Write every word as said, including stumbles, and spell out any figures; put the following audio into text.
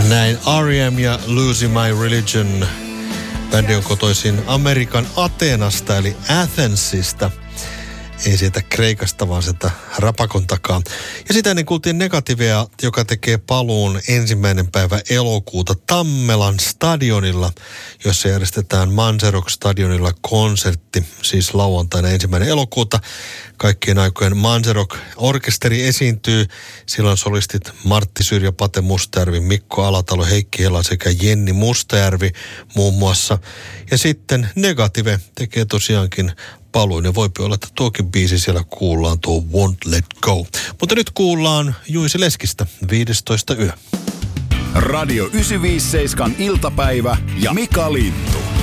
Näin R E M ja Losing My Religion. Bändi on kotoisin Amerikan Ateenasta eli Athensista. Ei sieltä Kreikasta, vaan sieltä Rapakon takaa. Ja sitä ennen kuultiin Negativea, joka tekee paluun ensimmäinen päivä elokuuta Tammelan stadionilla, jossa järjestetään Manzarek-stadionilla konsertti, siis lauantaina ensimmäinen elokuuta. Kaikkien aikojen Manzarek-orkesteri esiintyy. Silloin solistit Martti Syrjä, Pate Mustajärvi, Mikko Alatalo, Heikki Hela sekä Jenni Mustajärvi muun muassa. Ja sitten Negative tekee tosiaankin paluun. Ja voipi olla, että tuokin biisi siellä kuullaan, tuo Won't Let Go. Mutta nyt kuullaan Juisi Leskistä, viidestoista yö. Radio yhdeksänsataaviisikymmentäseitsemän iltapäivä ja Mika Lintu.